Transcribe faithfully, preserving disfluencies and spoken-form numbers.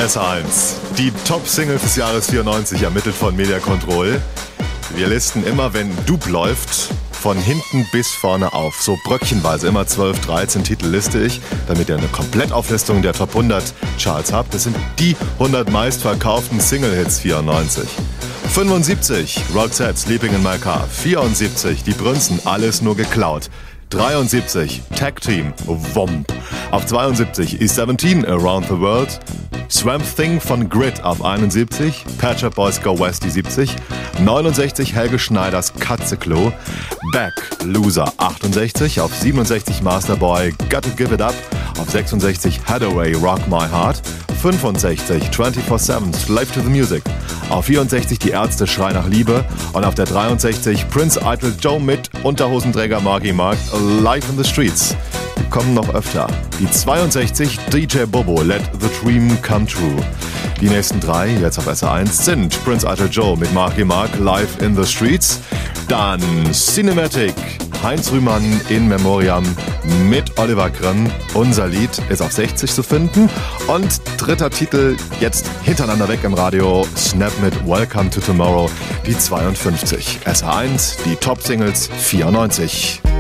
S H eins. Die Top-Single des Jahres vierundneunzig, ermittelt von Media Control. Wir listen immer, wenn Dub läuft, von hinten bis vorne auf. So bröckchenweise, immer zwölf, dreizehn Titel liste ich, damit ihr eine Komplettauflistung der Top hundert Charts habt. Das sind die hundert meistverkauften Single-Hits vierundneunzig. fünfundsiebzig, Roxette, Sleeping in My Car. vierundsiebzig, Die Brünsten, Alles nur geklaut. dreiundsiebzig, Tag Team, Womp. Auf zweiundsiebzig, E siebzehn, Around the World. Swamp Thing von Grid auf einundsiebzig, Pet Shop Boys Go West die siebzig, neunundsechzig Helge Schneiders Katzeklo, Back Loser achtundsechzig, auf siebenundsechzig Masterboy Gotta Give It Up, auf sechsundsechzig Hathaway Rock My Heart, fünfundsechzig vierundzwanzig sieben Slave to the Music, auf vierundsechzig Die Ärzte Schrei nach Liebe und auf der dreiundsechzig Prince Idol Joe mit Unterhosenträger Marky Mark Live in the Streets. Die kommen noch öfter. Die zweiundsechzig D J Bobo Let the Dream Come True. Die nächsten drei, jetzt auf S H eins, sind Prince Idol Joe mit Marky Mark Live in the Streets. Dann Cinematic, Heinz Rühmann in Memoriam mit Oliver Grimm. Unser Lied ist auf sechzig zu finden. Und dritter Titel, jetzt hintereinander weg im Radio, Snap mit Welcome to Tomorrow, die zweiundfünfzig. S H eins, die Top-Singles vierundneunzig.